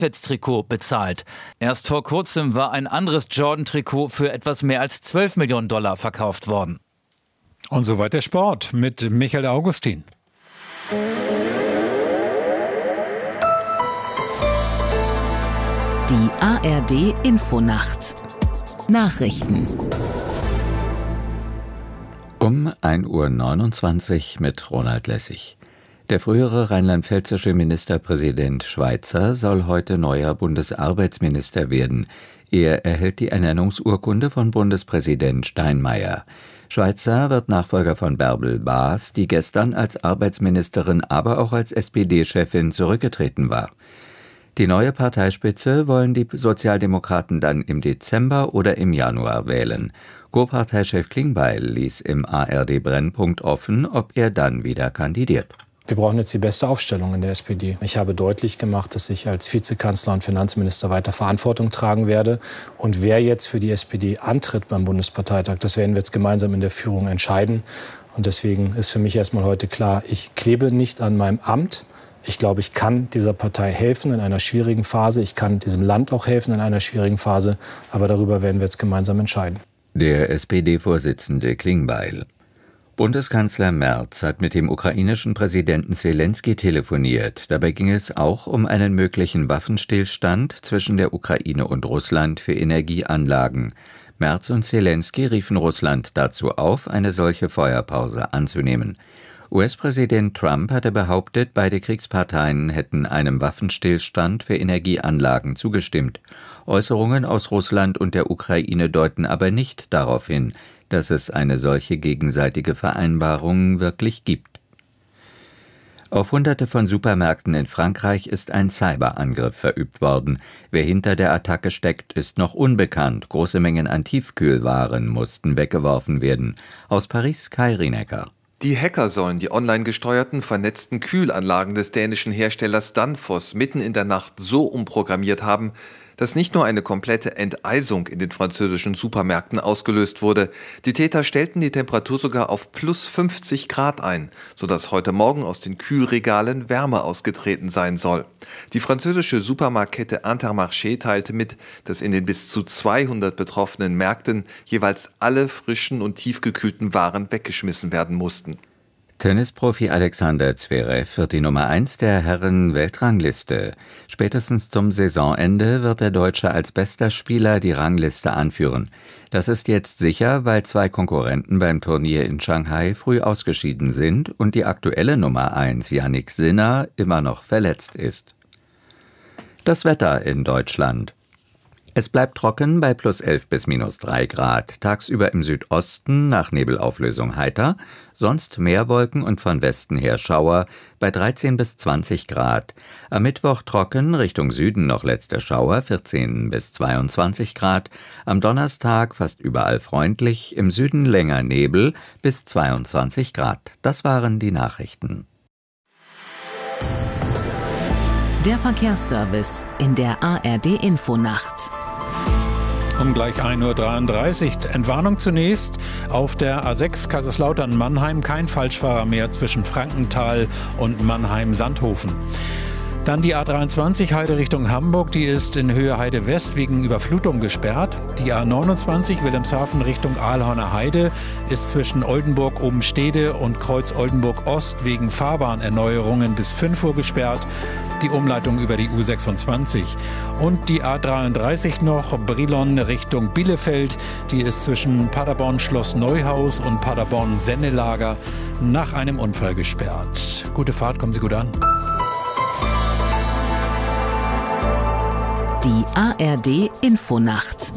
Trikot bezahlt. Erst vor kurzem war ein anderes Jordan-Trikot für etwas mehr als $12 Millionen verkauft worden. Und soweit der Sport mit Michael Augustin. Die ARD Infonacht. Nachrichten. Um 1:29 Uhr mit Ronald Lessig. Der frühere rheinland-pfälzische Ministerpräsident Schweizer soll heute neuer Bundesarbeitsminister werden. Er erhält die Ernennungsurkunde von Bundespräsident Steinmeier. Schweizer wird Nachfolger von Bärbel Baas, die gestern als Arbeitsministerin, aber auch als SPD-Chefin zurückgetreten war. Die neue Parteispitze wollen die Sozialdemokraten dann im Dezember oder im Januar wählen. Co-Parteichef Klingbeil ließ im ARD-Brennpunkt offen, ob er dann wieder kandidiert. Wir brauchen jetzt die beste Aufstellung in der SPD. Ich habe deutlich gemacht, dass ich als Vizekanzler und Finanzminister weiter Verantwortung tragen werde. Und wer jetzt für die SPD antritt beim Bundesparteitag, das werden wir jetzt gemeinsam in der Führung entscheiden. Und deswegen ist für mich erstmal heute klar, ich klebe nicht an meinem Amt. Ich glaube, ich kann dieser Partei helfen in einer schwierigen Phase. Ich kann diesem Land auch helfen in einer schwierigen Phase. Aber darüber werden wir jetzt gemeinsam entscheiden. Der SPD-Vorsitzende Klingbeil. Bundeskanzler Merz hat mit dem ukrainischen Präsidenten Selenskyj telefoniert. Dabei ging es auch um einen möglichen Waffenstillstand zwischen der Ukraine und Russland für Energieanlagen. Merz und Selenskyj riefen Russland dazu auf, eine solche Feuerpause anzunehmen. US-Präsident Trump hatte behauptet, beide Kriegsparteien hätten einem Waffenstillstand für Energieanlagen zugestimmt. Äußerungen aus Russland und der Ukraine deuten aber nicht darauf hin, dass es eine solche gegenseitige Vereinbarung wirklich gibt. Auf Hunderte von Supermärkten in Frankreich ist ein Cyberangriff verübt worden. Wer hinter der Attacke steckt, ist noch unbekannt. Große Mengen an Tiefkühlwaren mussten weggeworfen werden. Aus Paris Kai Rinecker. Die Hacker sollen die online gesteuerten, vernetzten Kühlanlagen des dänischen Herstellers Danfoss mitten in der Nacht so umprogrammiert haben, dass nicht nur eine komplette Enteisung in den französischen Supermärkten ausgelöst wurde. Die Täter stellten die Temperatur sogar auf plus 50 Grad ein, sodass heute Morgen aus den Kühlregalen Wärme ausgetreten sein soll. Die französische Supermarktkette Intermarché teilte mit, dass in den bis zu 200 betroffenen Märkten jeweils alle frischen und tiefgekühlten Waren weggeschmissen werden mussten. Tennisprofi Alexander Zverev wird die Nummer 1 der Herren-Weltrangliste. Spätestens zum Saisonende wird der Deutsche als bester Spieler die Rangliste anführen. Das ist jetzt sicher, weil 2 Konkurrenten beim Turnier in Shanghai früh ausgeschieden sind und die aktuelle Nummer 1, Jannik Sinner, immer noch verletzt ist. Das Wetter in Deutschland. Es bleibt trocken bei plus 11 bis minus 3 Grad. Tagsüber im Südosten nach Nebelauflösung heiter, sonst mehr Wolken und von Westen her Schauer bei 13 bis 20 Grad. Am Mittwoch trocken, Richtung Süden noch letzte Schauer, 14 bis 22 Grad. Am Donnerstag fast überall freundlich, im Süden länger Nebel bis 22 Grad. Das waren die Nachrichten. Der Verkehrsservice in der ARD Infonacht. Um gleich 1:33 Uhr. Entwarnung zunächst auf der A6 Kaiserslautern-Mannheim. Kein Falschfahrer mehr zwischen Frankenthal und Mannheim-Sandhofen. Dann die A23 Heide Richtung Hamburg, die ist in Höhe Heide West wegen Überflutung gesperrt. Die A29 Wilhelmshaven Richtung Aalhorner Heide ist zwischen Oldenburg-Obenstede und Kreuz Oldenburg Ost wegen Fahrbahnerneuerungen bis 5 Uhr gesperrt. Die Umleitung über die U26. Und die A33 noch, Brilon Richtung Bielefeld, die ist zwischen Paderborn-Schloss Neuhaus und Paderborn-Sennelager nach einem Unfall gesperrt. Gute Fahrt, kommen Sie gut an. Die ARD Infonacht.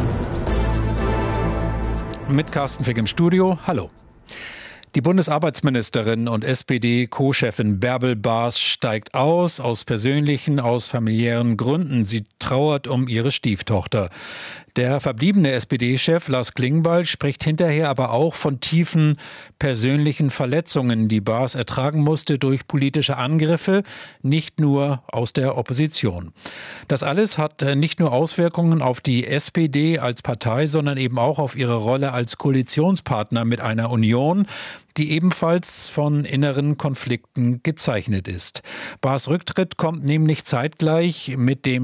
Mit Carsten Fick im Studio. Hallo. Die Bundesarbeitsministerin und SPD-Co-Chefin Bärbel Baas steigt aus persönlichen, aus familiären Gründen. Sie trauert um ihre Stieftochter. Der verbliebene SPD-Chef Lars Klingbeil spricht hinterher aber auch von tiefen persönlichen Verletzungen, die Baas ertragen musste durch politische Angriffe, nicht nur aus der Opposition. Das alles hat nicht nur Auswirkungen auf die SPD als Partei, sondern eben auch auf ihre Rolle als Koalitionspartner mit einer Union, die ebenfalls von inneren Konflikten gezeichnet ist. Baas Rücktritt kommt nämlich zeitgleich mit dem